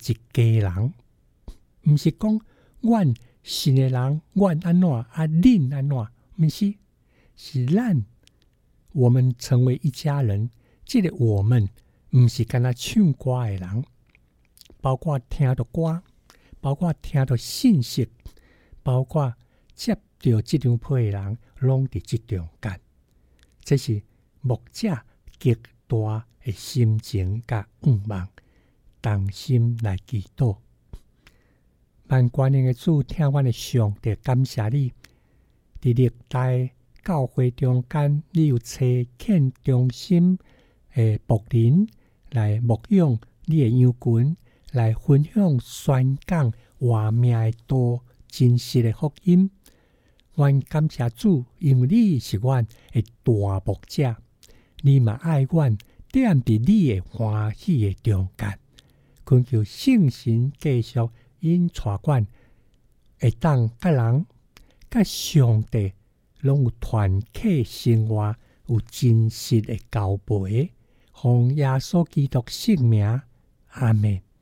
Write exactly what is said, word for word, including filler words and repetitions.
一家人，毋是讲阮信的人，阮安怎啊，恁安怎，毋是，是咱，我们成为一家人。这个我们，毋是干那唱歌的人，包括听到歌，包括听到信息，包括接到这张批的人，拢伫这中间。这是牧者极大的心情甲愿望，同心来祈祷。万关联的主，听阮的上帝，感谢你，伫历代教会中间，你有找欠忠心的牧人来牧养你的羊群，来分享宣讲活命的道，真实的福音。阮感谢主，因为你是阮的大牧者，你嘛爱阮，踮伫你的欢喜的中间。恳求圣神继续引带阮，会当甲人、甲上帝拢有团契生活，有真实的交陪。奉耶稣基督圣名，阿们。